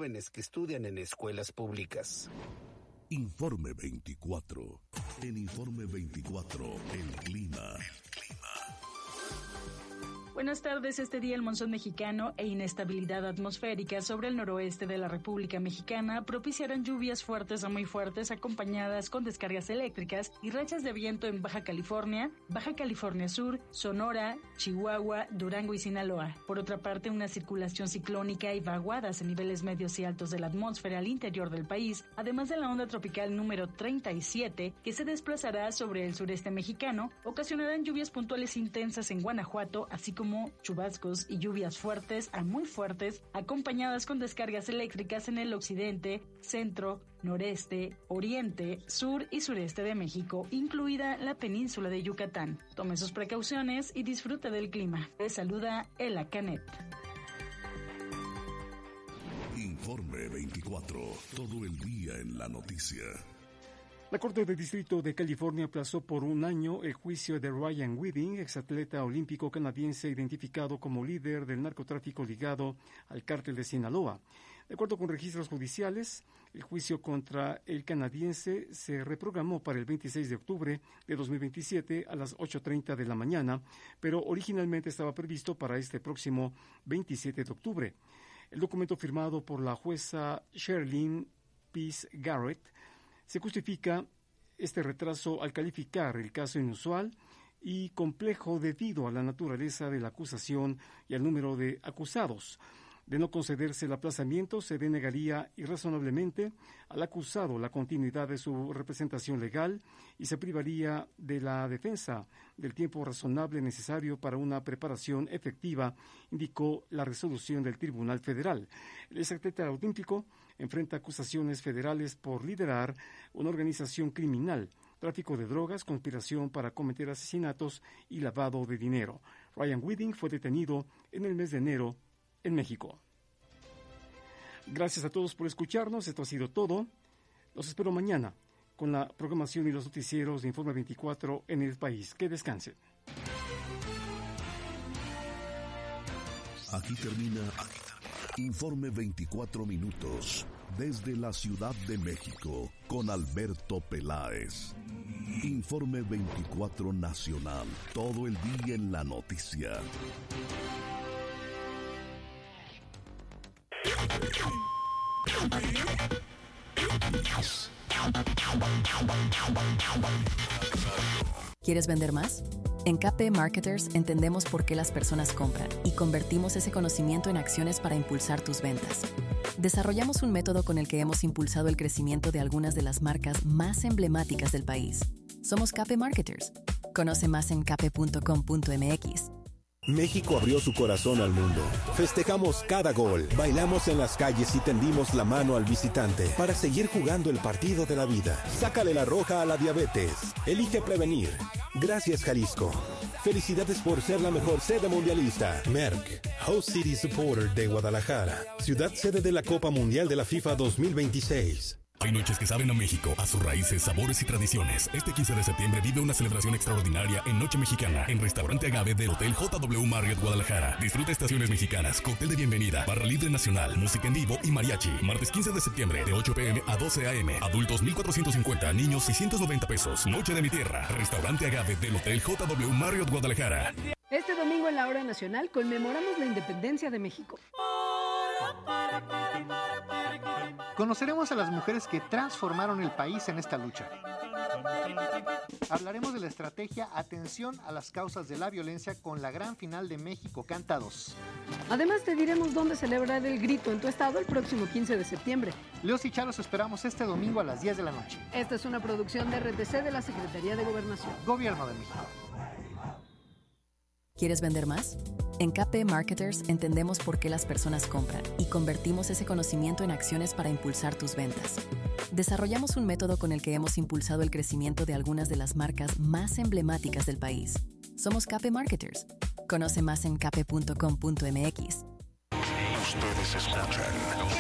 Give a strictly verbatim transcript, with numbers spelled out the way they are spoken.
jóvenes que estudian en escuelas públicas. Informe veinticuatro. En Informe veinticuatro, el clima. Buenas tardes. Este día el monzón mexicano e inestabilidad atmosférica sobre el noroeste de la República Mexicana propiciarán lluvias fuertes a muy fuertes acompañadas con descargas eléctricas y rachas de viento en Baja California, Baja California Sur, Sonora, Chihuahua, Durango y Sinaloa. Por otra parte, una circulación ciclónica y vaguadas en niveles medios y altos de la atmósfera al interior del país, además de la onda tropical número treinta y siete que se desplazará sobre el sureste mexicano, ocasionarán lluvias puntuales intensas en Guanajuato, así como como chubascos y lluvias fuertes a muy fuertes, acompañadas con descargas eléctricas en el occidente, centro, noreste, oriente, sur y sureste de México, incluida la península de Yucatán. Tome sus precauciones y disfrute del clima. Les saluda Ela Canet. Informe veinticuatro. Todo el día en la noticia. La Corte de Distrito de California aplazó por un año el juicio de Ryan Whiting, exatleta olímpico canadiense identificado como líder del narcotráfico ligado al cártel de Sinaloa. De acuerdo con registros judiciales, el juicio contra el canadiense se reprogramó para el veintiséis de octubre de dos mil veintisiete a las ocho treinta de la mañana, pero originalmente estaba previsto para este próximo veintisiete de octubre. El documento firmado por la jueza Sherlyn Peace Garrett se justifica este retraso al calificar el caso inusual y complejo debido a la naturaleza de la acusación y al número de acusados. De no concederse el aplazamiento, se denegaría irrazonablemente al acusado la continuidad de su representación legal y se privaría de la defensa del tiempo razonable necesario para una preparación efectiva, indicó la resolución del Tribunal Federal. El exatleta olímpico enfrenta acusaciones federales por liderar una organización criminal, tráfico de drogas, conspiración para cometer asesinatos y lavado de dinero. Ryan Whiting fue detenido en el mes de enero en México. Gracias a todos por escucharnos. Esto ha sido todo. Los espero mañana con la programación y los noticieros de Informe veinticuatro en el país. Que descansen. Aquí termina Informe veinticuatro minutos desde la Ciudad de México con Alberto Peláez. Informe veinticuatro Nacional. Todo el día en la noticia. ¿Quieres vender más? En K P Marketers entendemos por qué las personas compran y convertimos ese conocimiento en acciones para impulsar tus ventas. Desarrollamos un método con el que hemos impulsado el crecimiento de algunas de las marcas más emblemáticas del país. Somos K P Marketers. Conoce más en k p punto com punto m x. México abrió su corazón al mundo. Festejamos cada gol, bailamos en las calles y tendimos la mano al visitante para seguir jugando el partido de la vida. Sácale la roja a la diabetes. Elige prevenir. Gracias, Jalisco. Felicidades por ser la mejor sede mundialista. Merck, Host City Supporter de Guadalajara, ciudad sede de la Copa Mundial de la FIFA dos mil veintiséis. Hay noches que saben a México, a sus raíces, sabores y tradiciones. Este quince de septiembre vive una celebración extraordinaria en Noche Mexicana, en Restaurante Agave del Hotel J W Marriott Guadalajara. Disfruta estaciones mexicanas, cóctel de bienvenida, barra libre nacional, música en vivo y mariachi. Martes quince de septiembre, de ocho pm a doce am. Adultos mil cuatrocientos cincuenta, niños seiscientos noventa pesos. Noche de mi tierra. Restaurante Agave del Hotel J W Marriott Guadalajara. Este domingo en la hora nacional conmemoramos la independencia de México. Conoceremos a las mujeres que transformaron el país en esta lucha. Hablaremos de la estrategia Atención a las causas de la violencia con la gran final de México Canta dos. Además te diremos dónde celebrar el grito en tu estado el próximo quince de septiembre. Leos y Chalos esperamos este domingo a las diez de la noche. Esta es una producción de R T C de la Secretaría de Gobernación. Gobierno de México. ¿Quieres vender más? En K P Marketers entendemos por qué las personas compran y convertimos ese conocimiento en acciones para impulsar tus ventas. Desarrollamos un método con el que hemos impulsado el crecimiento de algunas de las marcas más emblemáticas del país. Somos K P Marketers. Conoce más en k p punto com punto m x. Ustedes escuchan